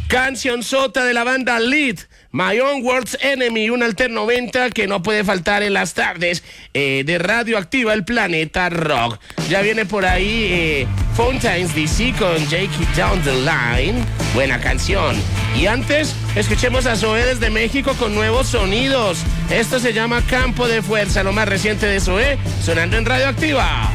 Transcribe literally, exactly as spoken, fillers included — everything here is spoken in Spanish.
Canción sota de la banda Lead, My Own Worst Enemy, un alter noventa que no puede faltar en las tardes eh, de Radioactiva, el planeta rock. Ya viene por ahí eh, Fountains D C con Jake It Down the Line, buena canción. Y antes, escuchemos a Zoé desde México con nuevos sonidos. Esto se llama Campo de Fuerza, lo más reciente de Zoé, sonando en Radioactiva.